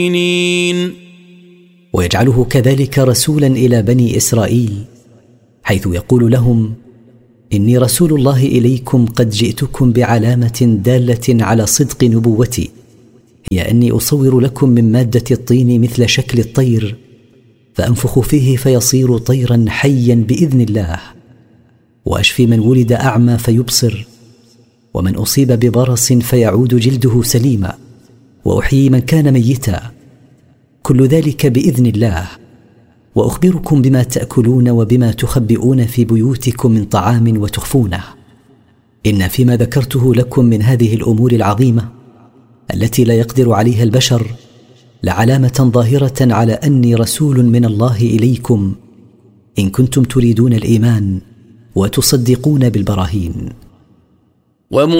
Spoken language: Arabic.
ويجعله كذلك رسولا إلى بني إسرائيل، حيث يقول لهم: إني رسول الله إليكم قد جئتكم بعلامة دالة على صدق نبوتي، هي أني أصور لكم من مادة الطين مثل شكل الطير، فأنفخ فيه فيصير طيرا حيا بإذن الله، وأشفي من ولد أعمى فيبصر، ومن أصيب ببرص فيعود جلده سليما، وأحيي من كان ميتا، كل ذلك بإذن الله. وأخبركم بما تأكلون وبما تخبئون في بيوتكم من طعام وتخفونه، إن فيما ذكرته لكم من هذه الأمور العظيمة التي لا يقدر عليها البشر لعلامة ظاهرة على أني رسول من الله إليكم، إن كنتم تريدون الإيمان وتصدقون بالبراهين.